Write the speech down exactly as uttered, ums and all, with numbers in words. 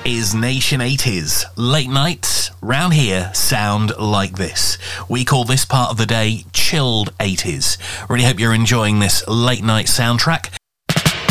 is Nation eighties. Late nights round here sound like this. We call this part of the day chilled eighties. Really hope you're enjoying this late night soundtrack.